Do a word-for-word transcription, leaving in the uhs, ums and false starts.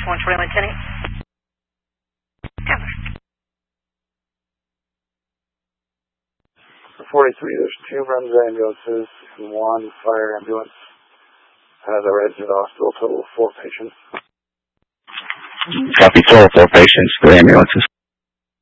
one twenty-one ten. forty-three, there's two runs ambulances and one fire ambulance. Has a resident hospital, total of four patients. Copy, total four patients, three ambulances.